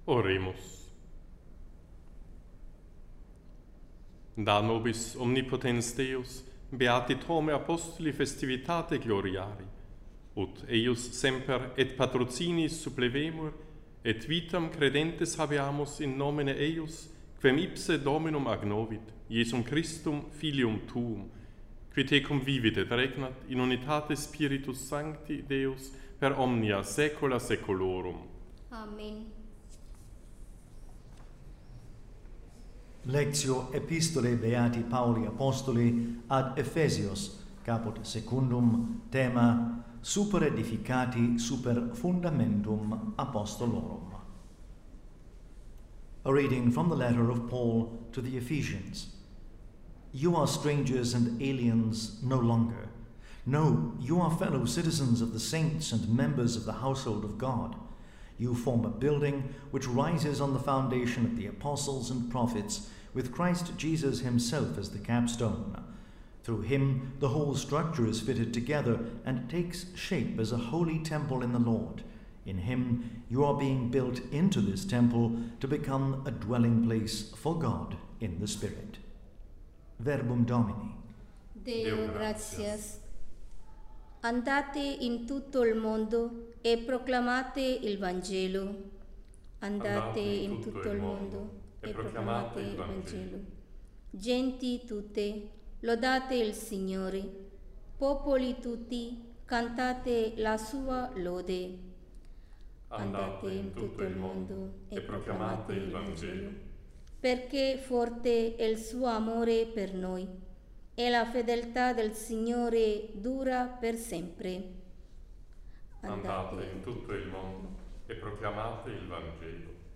Oremus. Da nobis omnipotens Deus, beati Tome apostoli festivitate gloriari, ut eius semper et patrocinis supplevemur, et vitam credentes habeamus in nomine eius, quem ipse Dominum agnovit, Iesum Christum filium tuum, qui tecum vivit et regnat in unitate Spiritus Sancti Deus per omnia saecula saeculorum. Amen. Lectio Epistolae Beati Pauli Apostoli ad Ephesios, caput secundum, tema Super edificati super fundamentum apostolorum. A reading from the letter of Paul to the Ephesians. You are strangers and aliens no longer. No, you are fellow citizens of the saints and members of the household of God. You form a building which rises on the foundation of the apostles and prophets, with Christ Jesus himself as the capstone. Through him, the whole structure is fitted together and takes shape as a holy temple in the Lord. In him, you are being built into this temple to become a dwelling place for God in the Spirit. Verbum Domini. Deo gratias. Andate in tutto il mondo e proclamate il Vangelo. Andate in tutto il mondo e proclamate il Vangelo. Genti tutte, lodate il Signore. Popoli tutti, cantate la sua lode. Andate in tutto il mondo e proclamate il Vangelo. Perché forte è il suo amore per noi e la fedeltà del Signore dura per sempre. Andate in tutto il mondo e proclamate il Vangelo.